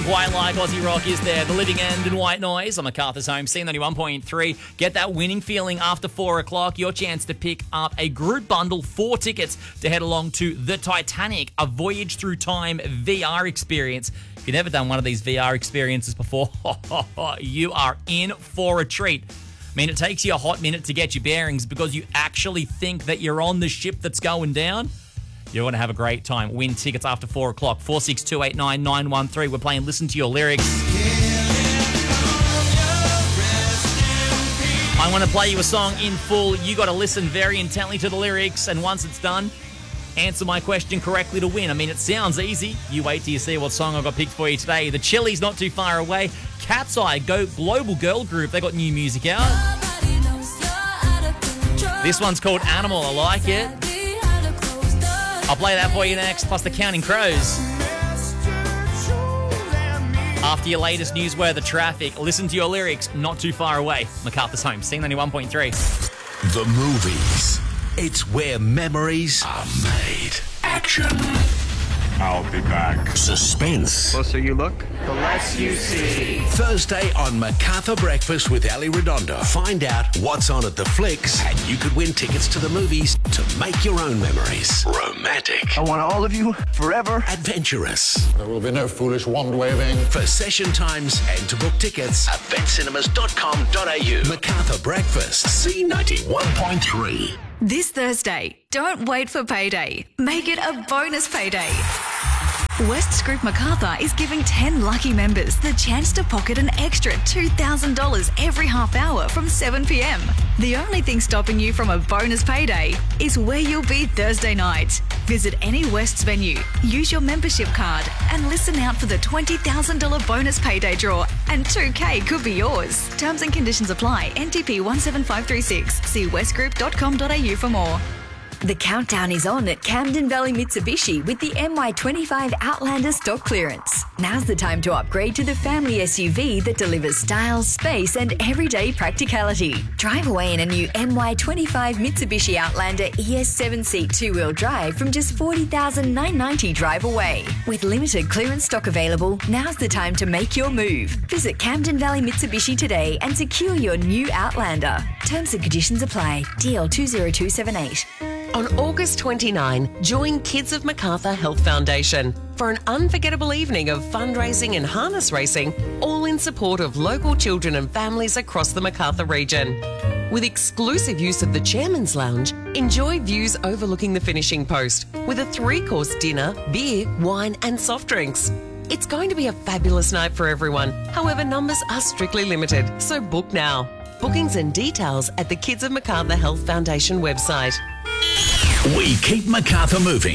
Nothing quite like Aussie rock, is there? The Living End and White Noise on MacArthur's Home, C91.3. Get that winning feeling after 4 o'clock. Your chance to pick up a group bundle, 4 tickets to head along to The Titanic, a Voyage Through Time VR experience. If you've never done one of these VR experiences before, you are in for a treat. I mean, it takes you a hot minute to get your bearings because you actually think that you're on the ship that's going down. You're going to have a great time. Win tickets after 4 o'clock. 46289 We're playing Listen to Your Lyrics. I want to play you a song in full. You got to listen very intently to the lyrics, and once it's done, answer my question correctly to win. I mean, it sounds easy. You wait till you see what song I got picked for you today. The Chili's not too far away. Cat's Eye, global girl group. They got new music out. This one's called Animal. I like it. I'll play that for you next, plus the Counting Crows. After your latest news, where the traffic, listen to your lyrics, not too far away. MacArthur's Home, C91.3. The movies. It's where memories are made. Action. I'll be back. Suspense. The closer you look, the less you see. Thursday on MacArthur Breakfast with Ali Redondo. Find out what's on at the flicks, and you could win tickets to the movies to make your own memories. Romantic. I want all of you forever. Adventurous. There will be no foolish wand-waving. For session times and to book tickets, eventcinemas.com.au. MacArthur Breakfast, C91.3. This Thursday, don't wait for payday. Make it a bonus payday. West's Group MacArthur is giving 10 lucky members the chance to pocket an extra $2,000 every half hour from 7 p.m. The only thing stopping you from a bonus payday is where you'll be Thursday night. Visit any West's venue, use your membership card, and listen out for the $20,000 bonus payday draw, and $2,000 could be yours. Terms and conditions apply. NTP 17536. See westgroup.com.au for more. The countdown is on at Camden Valley Mitsubishi with the MY25 Outlander stock clearance. Now's the time to upgrade to the family SUV that delivers style, space, and everyday practicality. Drive away in a new MY25 Mitsubishi Outlander ES7 seat two-wheel drive from just $40,990 drive away. With limited clearance stock available, now's the time to make your move. Visit Camden Valley Mitsubishi today and secure your new Outlander. Terms and conditions apply. DL 20278. On August 29, join Kids of MacArthur Health Foundation for an unforgettable evening of fundraising and harness racing, all in support of local children and families across the MacArthur region. With exclusive use of the Chairman's Lounge, enjoy views overlooking the finishing post with a 3-course dinner, beer, wine and soft drinks. It's going to be a fabulous night for everyone. However, numbers are strictly limited, so book now. Bookings and details at the Kids of MacArthur Health Foundation website. We keep MacArthur moving.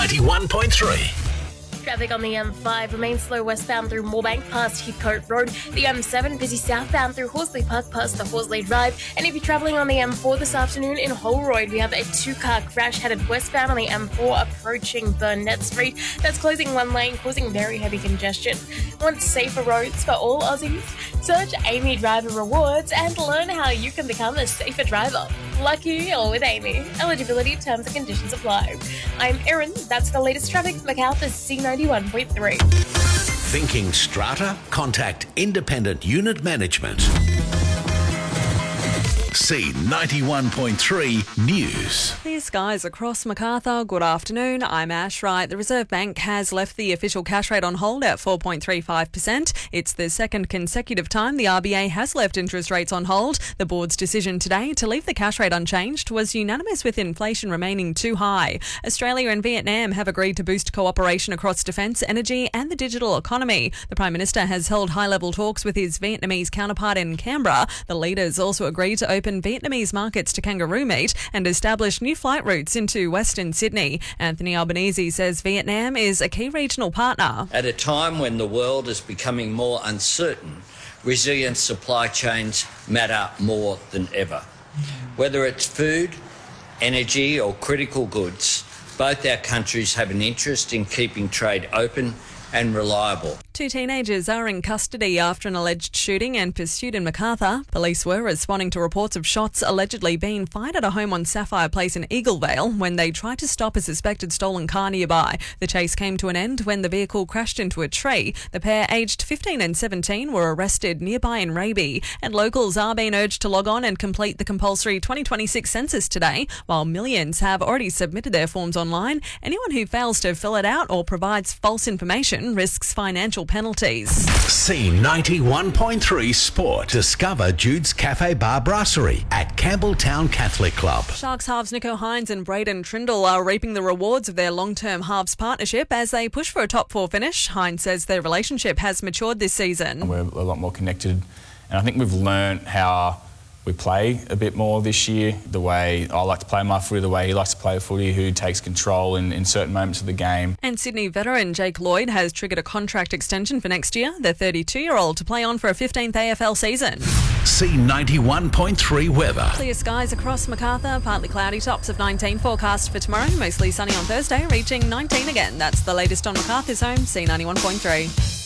C91.3. Traffic on the M5 remains slow westbound through Moorebank past Heathcote Road. The M7 busy southbound through Horsley Park past the Horsley Drive. And if you're travelling on the M4 this afternoon in Holroyd, we have a 2-car crash headed westbound on the M4 approaching Burnett Street. That's closing one lane, causing very heavy congestion. Want safer roads for all Aussies? Search Amy Driver Rewards and learn how you can become a safer driver. Lucky or with Amy. Eligibility, terms and conditions apply. I'm Erin. That's the latest traffic. MacArthur's C91.3. Thinking strata? Contact Independent Unit Management. C91.3 News. Clear skies across MacArthur. Good afternoon. I'm Ash Wright. The Reserve Bank has left the official cash rate on hold at 4.35%. It's the second consecutive time the RBA has left interest rates on hold. The board's decision today to leave the cash rate unchanged was unanimous, with inflation remaining too high. Australia and Vietnam have agreed to boost cooperation across defence, energy and the digital economy. The Prime Minister has held high-level talks with his Vietnamese counterpart in Canberra. The leaders also agreed to open Vietnamese markets to kangaroo meat and establish new flight routes into Western Sydney. Anthony Albanese says Vietnam is a key regional partner. At a time when the world is becoming more uncertain, resilient supply chains matter more than ever. Whether it's food, energy or critical goods, both our countries have an interest in keeping trade open and reliable. Two teenagers are in custody after an alleged shooting and pursuit in Macarthur. Police were responding to reports of shots allegedly being fired at a home on Sapphire Place in Eaglevale when they tried to stop a suspected stolen car nearby. The chase came to an end when the vehicle crashed into a tree. The pair, aged 15 and 17, were arrested nearby in Raby, and locals are being urged to log on and complete the compulsory 2026 census today. While millions have already submitted their forms online, anyone who fails to fill it out or provides false information risks financial penalties. C91.3 Sport. Discover Jude's Cafe Bar Brasserie at Campbelltown Catholic Club. Sharks halves Nico Hines and Braden Trindle are reaping the rewards of their long-term halves partnership as they push for a top four finish. Hines says their relationship has matured this season. We're a lot more connected, and I think we've learnt how we play a bit more this year, the way I like to play my footy, the way he likes to play footy, who takes control in certain moments of the game. And Sydney veteran Jake Lloyd has triggered a contract extension for next year, the 32-year-old to play on for a 15th AFL season. C91.3 weather. Clear skies across Macarthur, partly cloudy, tops of 19 forecast for tomorrow, mostly sunny on Thursday, reaching 19 again. That's the latest on Macarthur's home, C91.3.